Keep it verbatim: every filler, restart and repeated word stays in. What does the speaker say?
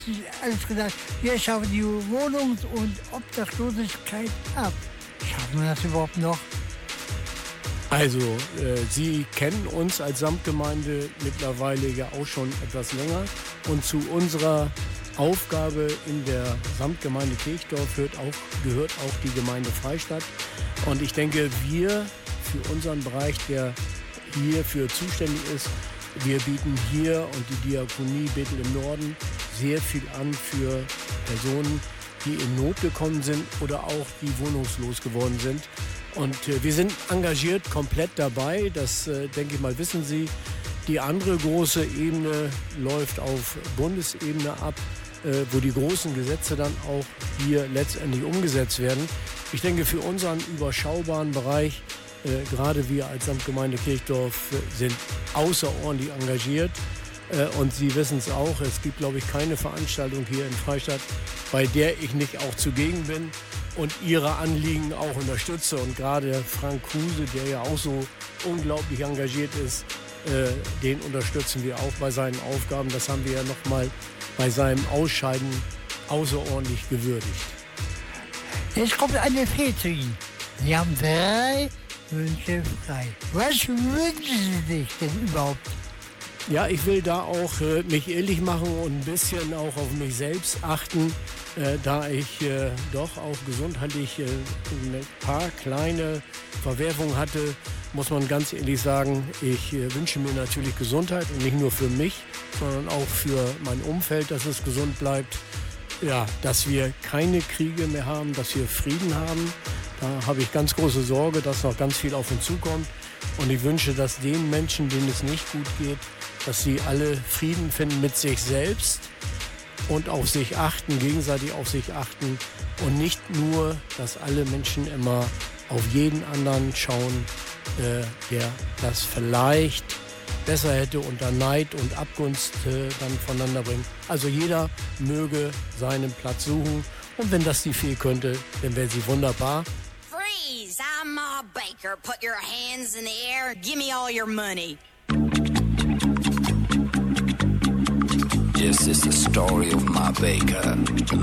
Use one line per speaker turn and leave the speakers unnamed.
alles gesagt, wir schaffen die Wohnungs- und Obdachlosigkeit ab. Schaffen wir das überhaupt noch?
Also, äh, Sie kennen uns als Samtgemeinde mittlerweile ja auch schon etwas länger. Und zu unserer Aufgabe in der Samtgemeinde Kirchdorf gehört auch, gehört auch die Gemeinde Freistadt. Und ich denke, wir für unseren Bereich, der hierfür zuständig ist, wir bieten hier und die Diakonie Bethel im Norden sehr viel an für Personen, die in Not gekommen sind oder auch die wohnungslos geworden sind. Und äh, wir sind engagiert komplett dabei, das äh, denke ich mal wissen Sie. Die andere große Ebene läuft auf Bundesebene ab, äh, wo die großen Gesetze dann auch hier letztendlich umgesetzt werden. Ich denke, für unseren überschaubaren Bereich, äh, gerade wir als Samtgemeinde Kirchdorf äh, sind außerordentlich engagiert. Äh, und Sie wissen es auch, es gibt, glaube ich, keine Veranstaltung hier in Freistadt, bei der ich nicht auch zugegen bin und Ihre Anliegen auch unterstütze. Und gerade Frank Kruse, der ja auch so unglaublich engagiert ist, äh, den unterstützen wir auch bei seinen Aufgaben. Das haben wir ja nochmal bei seinem Ausscheiden außerordentlich gewürdigt.
Jetzt kommt eine Fee zu Ihnen. Sie haben drei Wünsche frei. Was wünschen Sie sich denn überhaupt?
Ja, ich will da auch äh, mich ehrlich machen und ein bisschen auch auf mich selbst achten, äh, da ich äh, doch auch gesundheitlich äh, ein paar kleine Verwerfungen hatte, muss man ganz ehrlich sagen, ich äh, wünsche mir natürlich Gesundheit und nicht nur für mich, sondern auch für mein Umfeld, dass es gesund bleibt. Ja, dass wir keine Kriege mehr haben, dass wir Frieden haben. Da habe ich ganz große Sorge, dass noch ganz viel auf uns zukommt. Und ich wünsche, dass den Menschen, denen es nicht gut geht, dass sie alle Frieden finden mit sich selbst und auf sich achten, gegenseitig auf sich achten und nicht nur, dass alle Menschen immer auf jeden anderen schauen, äh, der das vielleicht besser hätte unter Neid und Abgunst äh, dann voneinander bringt. Also jeder möge seinen Platz suchen und wenn das die Fee könnte, dann wäre sie wunderbar.
Freeze! I'm Ma Baker. Put your hands in the air. Give me all your money.
This is the story of Ma Baker.